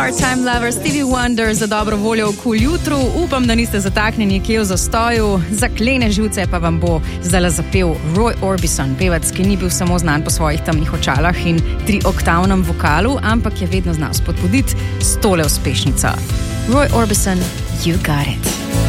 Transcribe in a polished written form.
Part-time lover Stevie Wonder za dobro voljo v kul jutru. Upam, da niste zataknjeni kje v zastoju. Zaklene živce pa vam bo zdaj zapel Roy Orbison, pevec, ki ni bil samo znan po svojih temnih očalah in 3-oktavnem vokalu, ampak je vedno znal spodbuditi s tole uspešnico. Roy Orbison, You Got It.